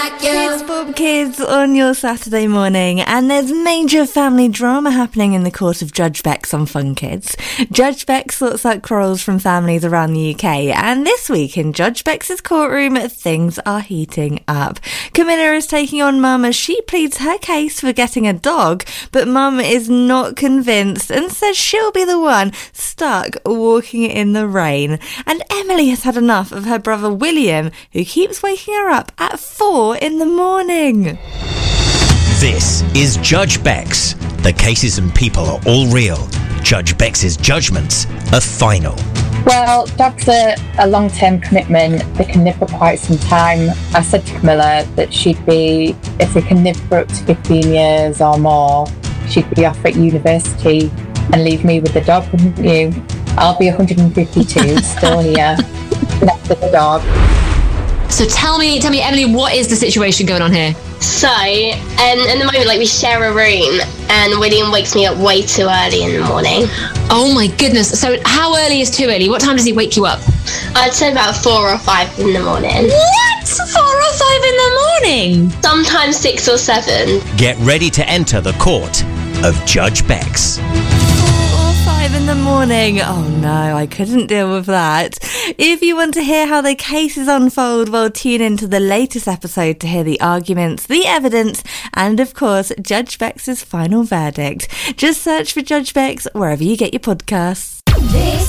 It's Bob Kids on your Saturday morning, and there's major family drama happening in the court of Judge Bex on Fun Kids. Judge Bex sorts out quarrels from families around the UK, and this week in Judge Bex's courtroom, things are heating up. Camilla is taking on Mum as she pleads her case for getting a dog, but Mum is not convinced and says she'll be the one stuck walking in the rain. And Emily has had enough of her brother William, who keeps waking her up at 4 in the morning. This is Judge Bex. The cases and people are all real. Judge Bex's judgments are final. Well, dogs are a long-term commitment. They can live for quite some time. I said to Camilla that she'd be, if they can live for up to 15 years or more, she'd be off at university and leave me with the dog, wouldn't you? I'll be 152, still here, left with the dog. So tell me, Emily, what is the situation going on here? So, at the moment, we share a room, and William wakes me up way too early in the morning. Oh my goodness. So how early is too early? What time does he wake you up? I'd say about 4 or 5 in the morning. What? 4 or 5 in the morning? Sometimes 6 or 7. Get ready to enter the court of Judge Bex. 5 in the morning. Oh no, I couldn't deal with that. If you want to hear how the cases unfold, well, tune into the latest episode to hear the arguments, the evidence, and of course, Judge Bex's final verdict. Just search for Judge Bex wherever you get your podcasts. This